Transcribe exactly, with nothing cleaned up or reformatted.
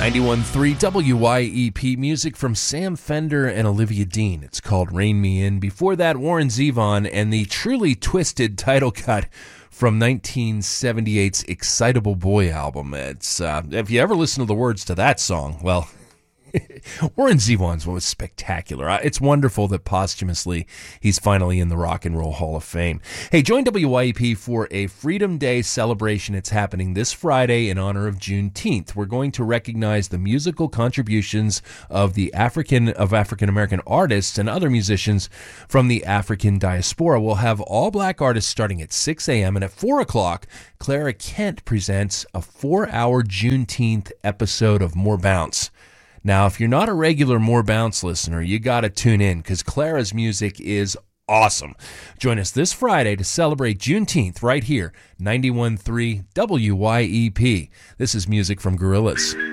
ninety-one point three W Y E P, music from Sam Fender and Olivia Dean. It's called Rain Me In. Before that, Warren Zevon and the truly twisted title cut from nineteen seventy-eight's Excitable Boy album. It's uh, if you ever listen to the words to that song, well, Warren Zevon's was spectacular. It's wonderful that posthumously he's finally in the Rock and Roll Hall of Fame. Hey, join W Y E P for a Freedom Day celebration. It's happening this Friday in honor of Juneteenth. We're going to recognize the musical contributions of the African of African American artists and other musicians from the African diaspora. We'll have all black artists starting at six a.m. and at four o'clock, Clara Kent presents a four-hour Juneteenth episode of More Bounce. Now, if you're not a regular More Bounce listener, you got to tune in because Clara's music is awesome. Join us this Friday to celebrate Juneteenth right here, ninety-one point three W Y E P. This is music from Gorillaz.